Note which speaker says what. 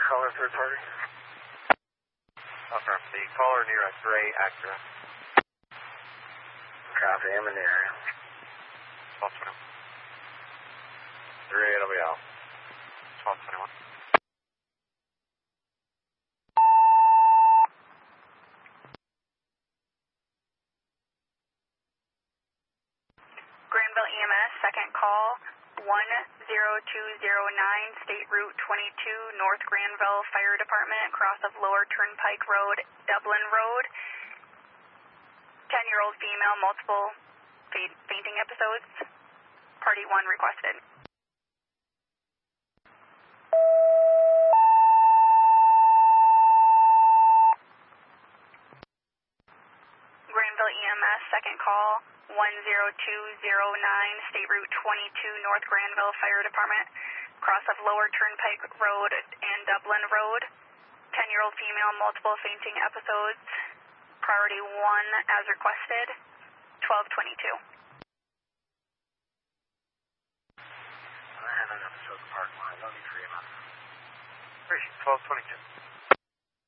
Speaker 1: Caller third party.
Speaker 2: Affirm. The caller near a gray Acura.
Speaker 1: Copy, I'm in the area.
Speaker 2: 1221. 38WL. 1221.
Speaker 3: Granville EMS, second call, 10209, State Route 22, North Granville Fire Department, cross of Lower Turnpike Road, Dublin Road. 10-year-old female, multiple fainting episodes. Party 1 requested. Granville EMS, second call, 10209, State Route 22, North Granville Fire Department, cross of Lower Turnpike Road and Dublin Road. 10-year-old female, multiple fainting episodes. Priority 1 as requested, 1222.
Speaker 1: I have an episode of Park 1. I love you for your month.
Speaker 2: 1222.